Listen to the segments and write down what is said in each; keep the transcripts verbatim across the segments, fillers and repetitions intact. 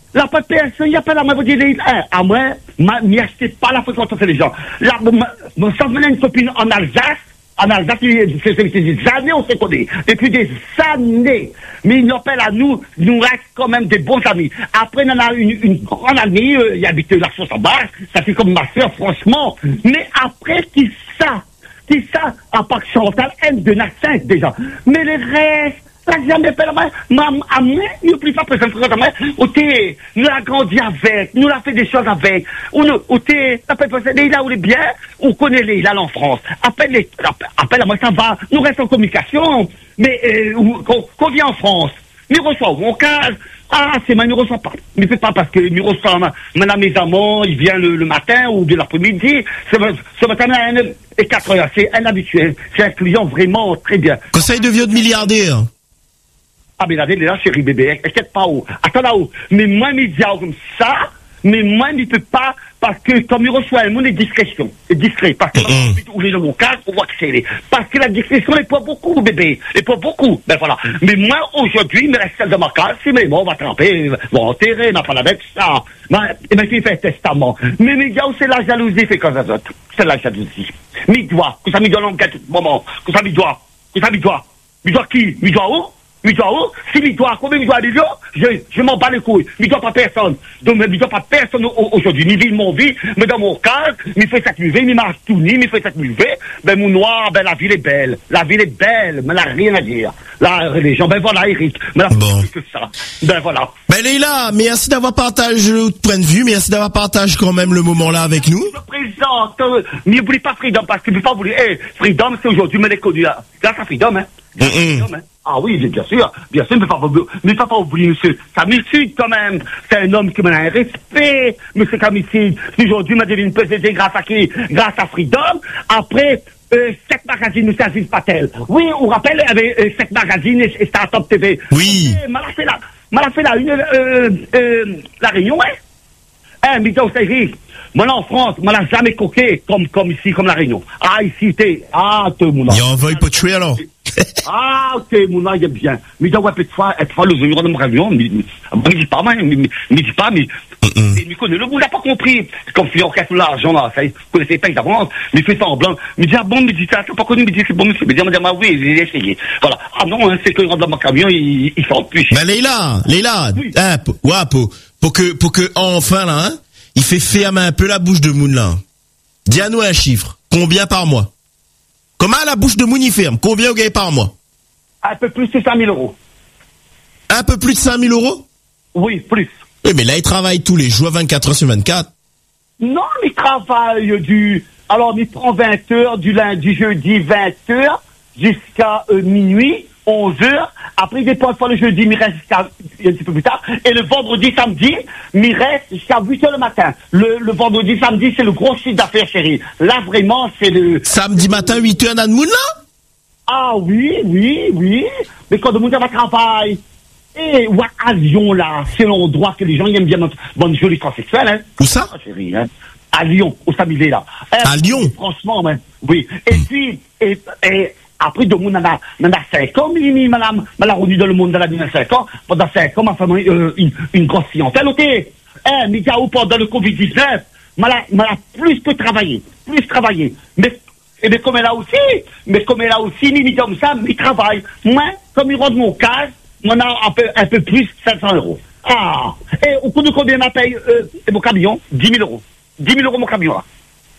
La personne, il n'y a pas la main, vous dites, à moi, m'y achetez pas la fréquentation des gens. Là, me semble une copine en Alsace, en Alsace, c'est des années, on se connaît. Depuis des années. Mais ils appellent à nous, nous reste quand même des bons amis. Après, on a une, une grande amie, euh, il habite la sauce en bas, ça fait comme ma soeur, franchement. Mais après, qui ça? Qui ça? À part Chantal, elle, de n'a cinq déjà. Mais les restes, ça jamais fait la main. Maman, à moi, nous plus pas présent à moi. Outé, nous l'a grandi avec, nous l'a fait des choses avec. Ou nous, outé, ça peut passer là où les bien, on connaît les là en France. Appelle les, appelle à moi, ça va. Nous restons en communication. Mais, euh, qu'on vient en France, nous reçoit mon cas. Ah, c'est ma, nous reçoit pas. Mais c'est pas parce que nous reçoit, maintenant mes amants, ils viennent le, le matin ou de l'après-midi. Ce matin, et quatre heures, c'est un habituel. C'est un client vraiment très bien. Conseil de vieux de milliardaire. Ah, mais là, il est là, chérie bébé, inquiète pas où. Attends là-haut. Mais moi, il dit comme ça, mais moi, il ne peut pas, parce que comme il reçoit un monde de discrétion, est discret, parce que mm-hmm. on est dans mon cas, on voit que c'est. Parce que la discrétion, elle pas beaucoup, bébé. Elle pas beaucoup. Ben voilà. Mais moi, aujourd'hui, il me reste celle de ma case, c'est mais bon, on va tremper, on va enterrer, ma femme avec ça. Ben, et ben, il fait un testament. Mais, mais, gars, c'est la jalousie, fait comme ça, c'est la jalousie. Mais il doit, que ça me doit en tout moment, que ça me doit, que ça me doit. Il doit qui? Il doit où? Il doit où? Si il doit, combien il doit aller là? Je, je m'en bats les couilles. Il doit pas personne. Donc, il doit pas personne aujourd'hui. Ni vie, mon vie, mais dans mon cas, il fait cette levée, il marche tout nu, il fait cette levée. Ben, mon noir, ben, la ville est belle. La ville est belle, mais elle n'a rien à dire. La religion, ben voilà, Eric. Mais la bon. que ça. Ben voilà. Ben, Leïla, merci d'avoir partagé votre point de vue, merci d'avoir partagé quand même le moment là avec nous. Je me présente, n'oubliez pas Freedom, parce que, pas oublier, hey, Freedom, c'est aujourd'hui, mais les connu là. Grâce à Freedom, hein. Grâce à Freedom, hein. Ah oui, bien sûr, bien sûr, mais pas, mais pas, pas oublier monsieur Camille Sud quand même. C'est un homme qui m'a un respect, monsieur Camille Sud. Aujourd'hui, m'a devenu une P C D grâce à qui? Grâce à Freedom. Après, euh, sept magazines, monsieur Aziz Patel. Oui, on rappelle, il y avait euh, sept magazines et, et Startup T V. Oui. M'a fait la, m'a fait la une, euh, euh, la Réunion, hein? Hein, mais donc, c'est Eric. Moi, là, en France, moi, là, jamais coqué comme, comme ici, comme la Réunion. Ah, ici, t'es, ah, t'es, mon Il y a un veuille pas tuer, alors. Ah, ok, mon âge est bien. Mais donc, ouais, peut-être, être fois, le jour de mon réunion, mais, mais, dis pas, mais, mais, mais, dis pas, mais, mais, mais, connais le bout, il n'a pas compris. Comme si on casse l'argent, là, ça, vous connaissez pas d'avance, mais fait semblant. Mais dis, ah bon, mais dis, t'as pas connu, mais dis, c'est bon, monsieur. Mais dis, ah, oui, j'ai essayé. Voilà. Ah non, hein, c'est que, dans mon camion, il, il s'en plus. Mais Leïla, Leïla, oui. hein, pour, ouais, pour, pour que, pour que, enfin, là, hein, il fait fermer un peu la bouche de Moon, là. Dis à nous un chiffre. Combien par mois? Comment la bouche de Moon y ferme? Combien vous gagnez par mois? Un peu plus de cinq mille euros. Un peu plus de cinq mille euros? Oui, plus. Oui, mais là, il travaille tous les jours, vingt-quatre heures sur vingt-quatre. Non, il travaille du, alors, il prend vingt heures, du lundi, jeudi, vingt heures, jusqu'à euh, minuit, onze heures. Après, il dépend fois le jeudi, il reste jusqu'à un petit peu plus tard. Et le vendredi, samedi, il reste jusqu'à huit heures le matin. Le, le vendredi, samedi, c'est le gros chiffre d'affaires, chérie. Là, vraiment, c'est le... Samedi matin, huit heures, Nan Moon, là? Ah oui, oui, oui. Mais quand le monde va travailler, et ou à Lyon, là, c'est l'endroit que les gens aiment bien notre bonne jolie transsexuelle, hein. Où ça? Ah, chérie, hein. À Lyon, au Samilé, là. À euh, Lyon? Franchement, hein. Oui. Et mmh. puis, et, et, après, de monde, on a, on a cinq ans, mais madame, m'a rendu dans le monde de la vie, cinq ans. Pendant cinq ans, ma femme, euh, une, une grosse clientèle, ok. Hein, mais pendant le covid dix-neuf, m'a plus que travaillé. Plus travaillé. Mais, et bien, comme elle a aussi, mais comme elle a aussi, ni comme ça, mais travaille. Moi, comme il rentre mon cas, moi, on a un peu, un peu plus, cinq cents euros. Ah! Et au coût de combien m'a paye, euh, mon camion? dix mille euros. dix mille euros mon camion, là.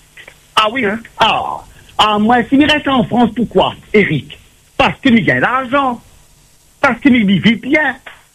Ah oui, hein? Ah! Ah, moi, s'il reste en France, pourquoi, Eric? Parce que il gagne l'argent. Parce que il vit bien.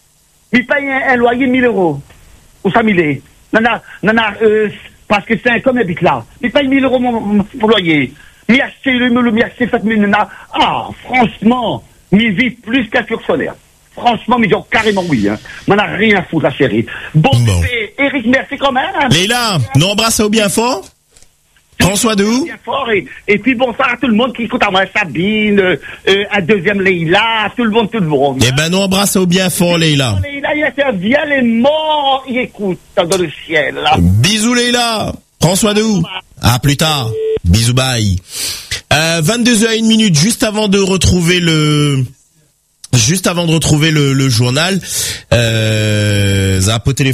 Il paye un, un loyer de mille euros. Où ça, mille est? Non, non, non, non, euh, parce que c'est un comme habite là. Il paye mille euros mon, mon, mon loyer. Mais acheter le, le, mais acheter sept mille, ah, franchement, il vit plus qu'un fonctionnaire. Franchement, mais genre, carrément oui, hein. M'en a rien à foutre, la chérie. Bon, bon. Eric, merci quand même. Hein. Leïla, nous embrassons bien fort. François de où? Et, et puis bonsoir à tout le monde qui écoute à moi, Sabine, euh, à deuxième Leïla, tout le monde, tout le monde. Eh ben, nous embrassons bien fort, Leïla. Leïla, il a fait bien les morts, il écoute dans le ciel, là. Bisous, Leïla. François de où? À plus tard. Bisous, bye. Euh, vingt-deux heures une minute, juste avant de retrouver le, juste avant de retrouver le, le journal, euh, Zapo téléphone.